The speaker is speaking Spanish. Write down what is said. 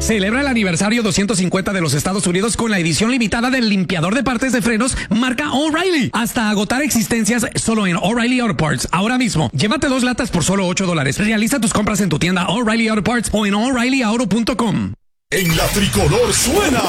Celebra el aniversario 250 de los Estados Unidos con la edición limitada del limpiador de partes de frenos marca O'Reilly. Hasta agotar existencias solo en O'Reilly Auto Parts. Ahora mismo, llévate 2 latas por solo $8. Realiza tus compras en tu tienda O'Reilly Auto Parts o en O'ReillyAuto.com. En la tricolor suena